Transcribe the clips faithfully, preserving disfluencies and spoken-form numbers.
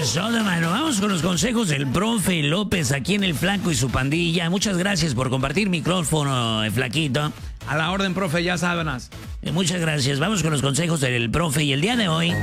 es todo, mano. Vamos con los consejos del profe López aquí en El Flaco y su pandilla. Muchas gracias por compartir micrófono, el Flaquito. A la orden, profe, ya sábanas. Eh, muchas gracias. Vamos con los consejos del profe. Y el día de hoy,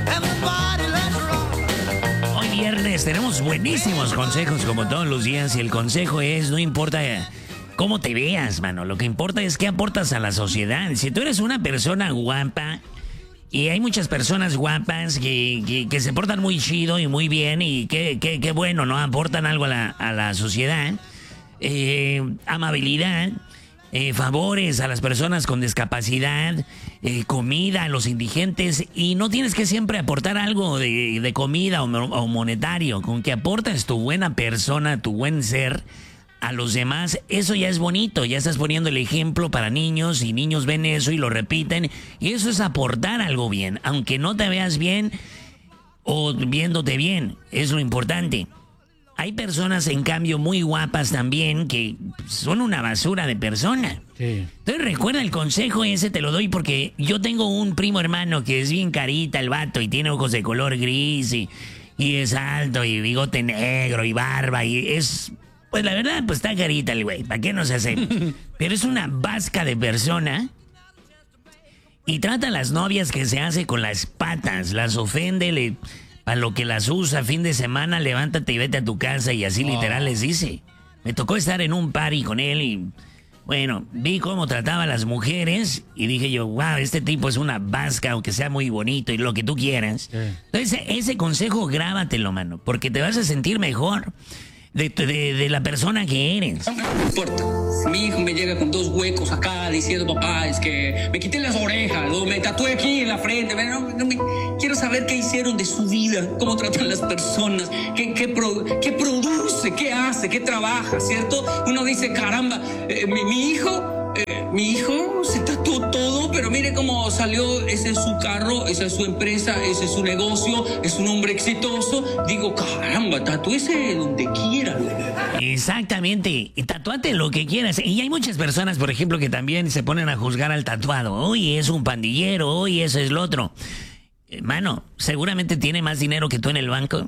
hoy viernes, tenemos buenísimos consejos como todos los días. Y el consejo es, no importa cómo te veas, mano. Lo que importa es qué aportas a la sociedad. Si tú eres una persona guapa... Y hay muchas personas guapas que, que, que se portan muy chido y muy bien y que, que, que bueno, ¿no? Aportan algo a la, a la sociedad. Eh, amabilidad, eh, favores a las personas con discapacidad, eh, comida a los indigentes. Y no tienes que siempre aportar algo de, de comida o, o monetario. Con que aportas tu buena persona, tu buen ser a los demás, eso ya es bonito, ya estás poniendo el ejemplo para niños y niños ven eso y lo repiten y eso es aportar algo bien, aunque no te veas bien o viéndote bien, es lo importante. Hay personas en cambio muy guapas también que son una basura de persona. Sí. Entonces recuerda el consejo ese, te lo doy porque yo tengo un primo hermano que es bien carita el vato y tiene ojos de color gris y, y es alto y bigote negro y barba y es... Pues la verdad, pues está carita el güey, ¿para qué nos hacemos? Pero es una vasca de persona y trata a las novias que se hace con las patas, las ofende, le, a lo que las usa, fin de semana, levántate y vete a tu casa y así oh. literal les dice. Me tocó estar en un party con él y, bueno, vi cómo trataba a las mujeres y dije yo, wow, este tipo es una vasca, aunque sea muy bonito y lo que tú quieras. Sí. Entonces, ese consejo grábatelo, mano, porque te vas a sentir mejor. De, de, de la persona que eres. No importa. Mi hijo me llega con dos huecos acá diciendo, papá, es que me quité las orejas, o me tatué aquí en la frente. No, no me... Quiero saber qué hicieron de su vida, cómo tratan las personas, qué, qué, pro... qué produce, qué hace, qué trabaja, ¿cierto? Uno dice, caramba, eh, mi, mi hijo... Eh, mi hijo se tatuó todo, pero mire cómo salió, ese es su carro, esa es su empresa, ese es su negocio, es un hombre exitoso. Digo, caramba, tatúese donde quiera. Exactamente, tatúate lo que quieras. Y hay muchas personas, por ejemplo, que también se ponen a juzgar al tatuado. Oye, es un pandillero, oye, eso es lo otro. Mano, seguramente tiene más dinero que tú en el banco.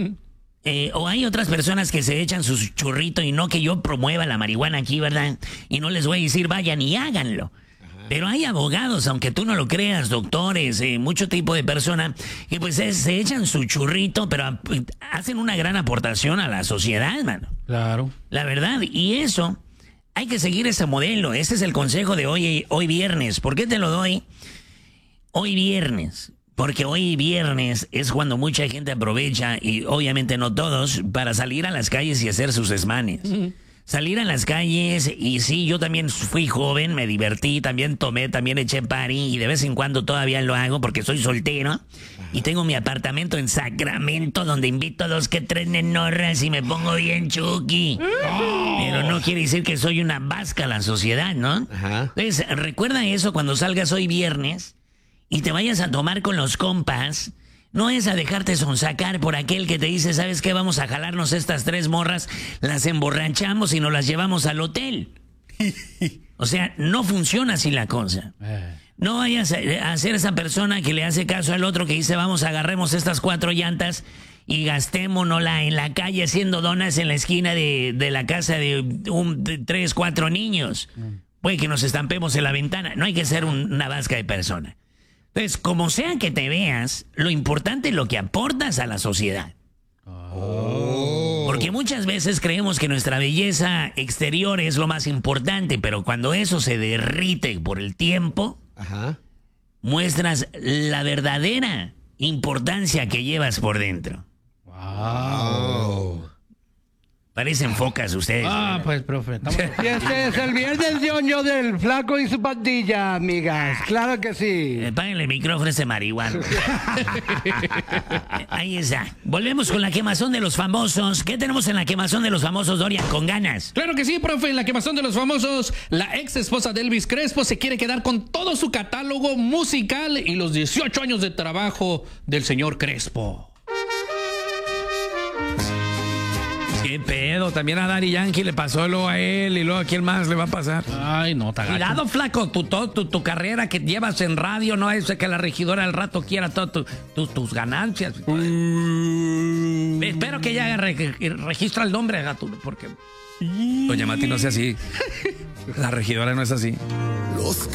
Eh, o hay otras personas que se echan su churrito y no que yo promueva la marihuana aquí, ¿verdad? Y no les voy a decir vayan y háganlo. Ajá. Pero hay abogados, aunque tú no lo creas, doctores, eh, mucho tipo de personas que pues es, se echan su churrito, pero pues, hacen una gran aportación a la sociedad, mano. Claro. La verdad, y eso, hay que seguir ese modelo. Ese es el consejo de hoy, hoy viernes. ¿Por qué te lo doy? Hoy viernes. Porque hoy viernes es cuando mucha gente aprovecha, y obviamente no todos, para salir a las calles y hacer sus desmanes. Uh-huh. Salir a las calles, y sí, yo también fui joven, me divertí, también tomé, también eché party, y de vez en cuando todavía lo hago porque soy soltero. Uh-huh. Y tengo mi apartamento en Sacramento, donde invito a dos que tres nenorras y me pongo bien chucky. Uh-huh. Pero no quiere decir que soy una vasca a la sociedad, ¿no? Uh-huh. Entonces, recuerda eso cuando salgas hoy viernes y te vayas a tomar con los compas, no es a dejarte sonsacar por aquel que te dice, ¿sabes qué? Vamos a jalarnos estas tres morras, las emborrachamos y nos las llevamos al hotel. O sea, no funciona así la cosa. No vayas a ser esa persona que le hace caso al otro que dice, vamos, agarremos estas cuatro llantas y gastémonosla en la calle haciendo donas en la esquina de, de la casa de, un, de tres, cuatro niños. Puede que nos estampemos en la ventana. No hay que ser un, una vasca de persona. Entonces, como sea que te veas, lo importante es lo que aportas a la sociedad. Oh. Porque muchas veces creemos que nuestra belleza exterior es lo más importante, pero cuando eso se derrite por el tiempo, ajá, muestras la verdadera importancia que llevas por dentro. Wow. Parecen focas ustedes. Ah, ¿verdad? Pues, profe. Estamos... Y este es el viernes ñoño del Flaco y su pandilla, amigas. Claro que sí. Eh, páguenle el micrófono a ese marihuano. Ahí está. Volvemos con la quemazón de los famosos. ¿Qué tenemos en la quemazón de los famosos, Dorian? Con ganas. Claro que sí, profe. En la quemazón de los famosos, la ex esposa de Elvis Crespo se quiere quedar con todo su catálogo musical y los dieciocho años de trabajo del señor Crespo. ¿Qué pedo? También a Daddy Yankee le pasó luego a él y luego a quién más le va a pasar. Ay, no, tagacho. Cuidado, flaco, tu, tu, tu, tu carrera que llevas en radio no es que la regidora al rato quiera todo tu, tu, tus ganancias. Mm. Espero que ya re- registra el nombre, Gatuno, porque Doña Mati no sea así. La regidora no es así.